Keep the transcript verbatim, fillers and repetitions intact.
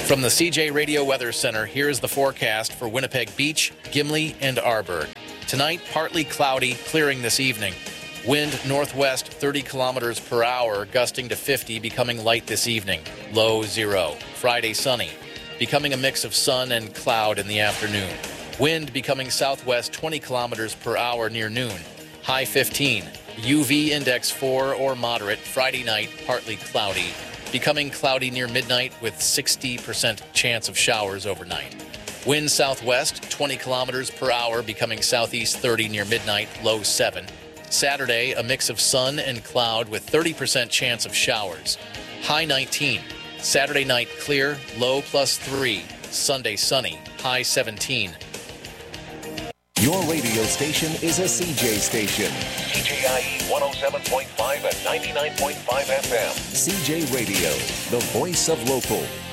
From the C J Radio Weather Center, here is the forecast for Winnipeg Beach, Gimli, and Arborg. Tonight, partly cloudy, clearing this evening. Wind northwest thirty kilometers per hour, gusting to fifty, becoming light this evening. Low zero. Friday, sunny, becoming a mix of sun and cloud in the afternoon. Wind becoming southwest twenty kilometers per hour near noon. High fifteen. U V index four or moderate. Friday night, partly cloudy, becoming cloudy near midnight with sixty percent chance of showers overnight. Wind southwest twenty kilometers per hour, becoming southeast thirty near midnight, low seven. Saturday, a mix of sun and cloud with thirty percent chance of showers. High nineteen. Saturday night clear, low plus three. Sunday sunny, high seventeen. Your radio station is a C J station. C J I E one oh seven point five and ninety-nine point five F M. C J Radio, the voice of local.